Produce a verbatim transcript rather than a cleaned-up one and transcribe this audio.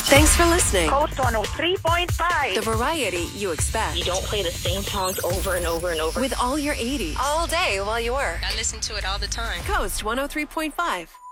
Thanks for listening. Coast one oh three point five. The variety you expect. You don't play the same songs over and over and over. With all your eighties. All day while you work. I listen to it all the time. Coast one oh three point five.